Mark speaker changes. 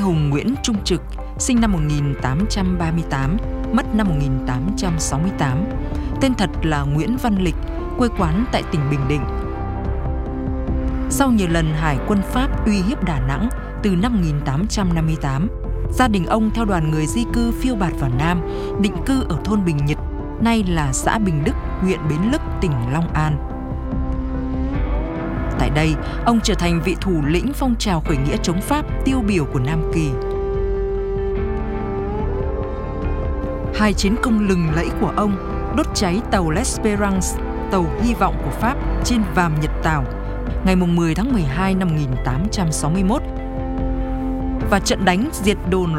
Speaker 1: hùng Nguyễn Trung Trực, sinh năm 1838, mất năm 1868. Tên thật là Nguyễn Văn Lịch, quê quán tại tỉnh Bình Định. Sau nhiều lần Hải quân Pháp uy hiếp Đà Nẵng từ năm 1858, gia đình ông theo đoàn người di cư phiêu bạt vào Nam, định cư ở thôn Bình Nhật, nay là xã Bình Đức, huyện Bến Lức, tỉnh Long An. Tại đây, ông trở thành vị thủ lĩnh phong trào khởi nghĩa chống Pháp tiêu biểu của Nam Kỳ. Hai chiến công lừng lẫy của ông: đốt cháy tàu L'Espérance, tàu hy vọng của Pháp trên Vàm Nhật Tảo, ngày 10 tháng 12 năm 1861, và trận đánh diệt đồn